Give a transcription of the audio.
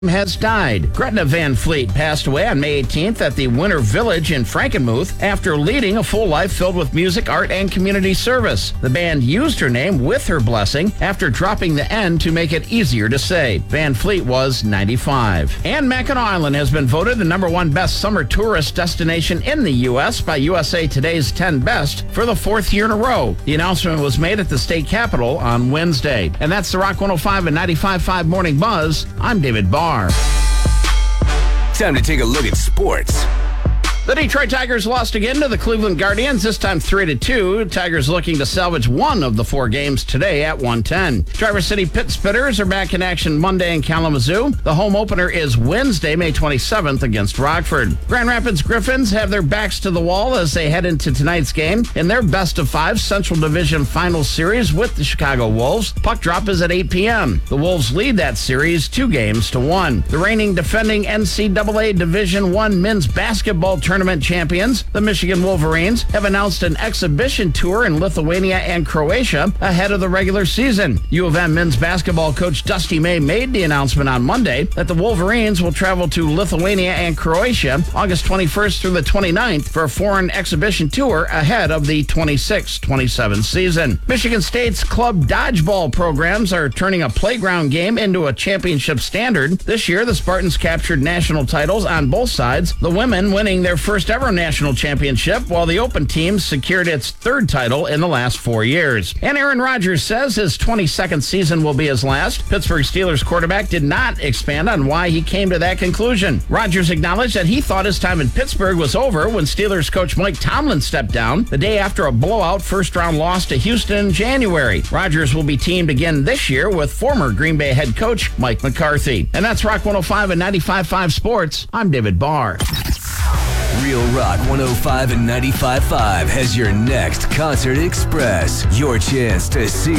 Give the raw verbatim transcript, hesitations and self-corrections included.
has died. Gretna Van Fleet passed away on May eighteenth at the Winter Village in Frankenmuth after leading a full life filled with music, art, and community service. The band used her name with her blessing after dropping the N to make it easier to say. Van Fleet was ninety-five. And Mackinac Island has been voted the number one best summer tourist destination in the U S by U S A Today's ten Best for the fourth year in a row. The announcement was made at the state capitol on Wednesday. And that's the Rock one oh five and ninety-five point five Morning Buzz. I'm David Barr. Time to take a look at sports. The Detroit Tigers lost again to the Cleveland Guardians, this time three to two. Tigers looking to salvage one of the four games today at one ten. Traverse City Pit Spitters are back in action Monday in Kalamazoo. The home opener is Wednesday, May twenty-seventh against Rockford. Grand Rapids Griffins have their backs to the wall as they head into tonight's game in their best of five Central Division Final Series with the Chicago Wolves. Puck drop is at eight p.m. The Wolves lead that series two games to one. The reigning defending N C double A Division One men's basketball tournament champions, the Michigan Wolverines, have announced an exhibition tour in Lithuania and Croatia ahead of the regular season. U of M men's basketball coach Dusty May made the announcement on Monday that the Wolverines will travel to Lithuania and Croatia August twenty-first through the twenty-ninth for a foreign exhibition tour ahead of the twenty-six twenty-seven season. Michigan State's club dodgeball programs are turning a playground game into a championship standard. This year, the Spartans captured national titles on both sides, the women winning their first ever national championship, while the Open team secured its third title in the last four years. And Aaron Rodgers says his twenty-second season will be his last. Pittsburgh Steelers quarterback did not expand on why he came to that conclusion. Rodgers acknowledged that he thought his time in Pittsburgh was over when Steelers coach Mike Tomlin stepped down the day after a blowout first-round loss to Houston in January. Rodgers will be teamed again this year with former Green Bay head coach Mike McCarthy. And that's Rock one oh five and ninety-five point five Sports. I'm David Barr. Real Rock one oh five and ninety-five point five has your next Concert Express. Your chance to see